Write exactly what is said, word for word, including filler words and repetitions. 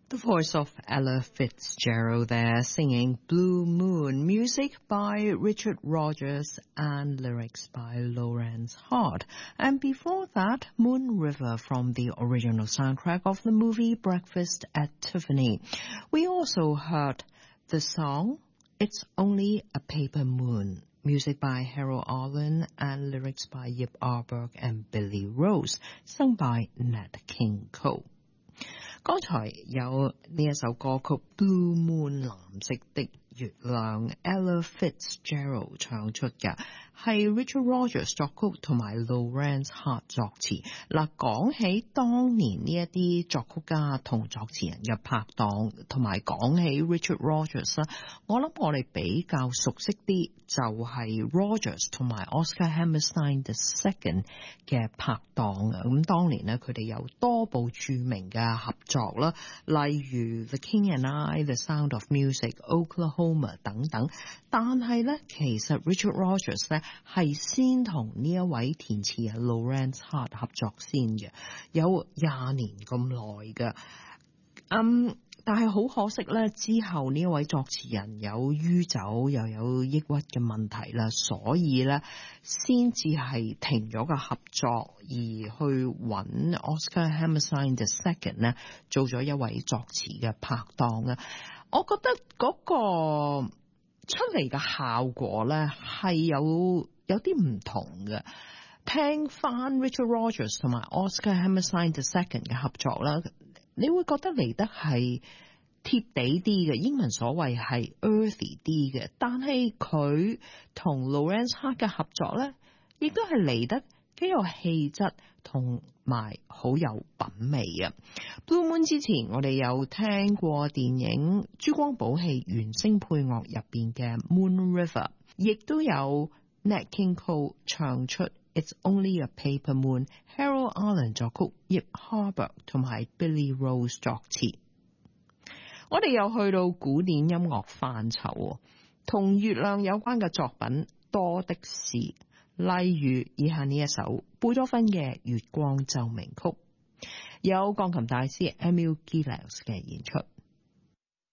The voice of Ella Fitzgerald there singing Blue Moon, music by Richard Rogers and lyrics by Lawrence Hart. And before that, Moon River from the original soundtrack of the movie Breakfast at Tiffany. We also heard the song It's Only a Paper Moon, music by Harold Arlen and lyrics by Yip Arberg and Billy Rose, sung by Nat King Cole. 剛才有呢一首歌曲 Blue Moon 藍色的月亮 Ella Fitzgerald 唱出嘅，係 Richard Rogers 作曲同埋 Lawrence Hart 作詞。嗱，講起當年呢一啲作曲家同作詞人嘅拍檔，同埋講起 Richard Rogers 啦，我諗我哋比較熟悉啲就係 Rogers 同埋 Oscar Hammerstein the Second 嘅拍檔啊。咁當年咧，佢哋有多部著名嘅合作啦，例如 The King and I, The Sound of Music, Oklahoma 等等。但係咧，其實 Richard Rogers 咧係先同呢一位填詞人 Lawrence Hart 合作先嘅，有廿年咁耐嘅。嗯，但係好可惜咧，之後呢一位作詞人有酗酒又有抑鬱嘅問題啦，所以咧先至係停咗個合作，而去揾 Oscar Hammerstein the Second 咧做咗一位作詞嘅拍檔啊。我覺得嗰個出嚟嘅效果咧係有有啲唔同嘅。聽翻 Richard Rogers 同埋 Oscar Hammerstein the Second 嘅合作啦，你會覺得嚟得係貼地啲嘅，英文所謂係 earthy 啲嘅。但係佢同 Lawrence Hart 嘅合作咧，亦都係嚟得幾有氣質同埋好有品味啊。Blue Moon 之前我哋有聽過電影珠光寶氣原聲配樂入邊嘅 Moon River， 亦都有 Nat King Cole 唱出 It's Only a Paper Moon， Harold Arlen 作曲， Yip Harburg 同埋 Billy Rose 作詞。我哋又去到古典音樂範疇，同月亮有關嘅作品多的是，例如以下呢一首貝多芬嘅月光奏鳴曲，有鋼琴大師 Emil Gilels 嘅演出。